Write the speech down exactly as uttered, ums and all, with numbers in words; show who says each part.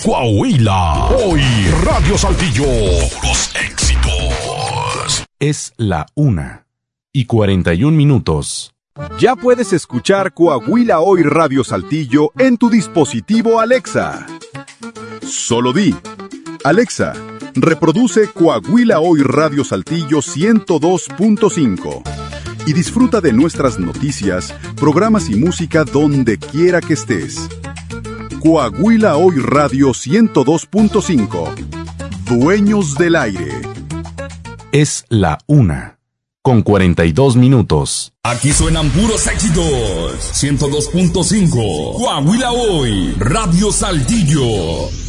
Speaker 1: Coahuila. Hoy Radio Saltillo. Los éxitos.
Speaker 2: Es la una y cuarenta y un minutos.
Speaker 3: Ya puedes escuchar Coahuila Hoy Radio Saltillo en tu dispositivo Alexa. Solo di: Alexa, reproduce Coahuila Hoy Radio Saltillo ciento dos punto cinco y disfruta de nuestras noticias, programas y música donde quiera que estés. Coahuila Hoy Radio ciento dos punto cinco. Dueños del aire.
Speaker 2: Es la una con cuarenta y dos minutos.
Speaker 1: Aquí suenan puros éxitos. ciento dos punto cinco. Coahuila Hoy Radio Saltillo.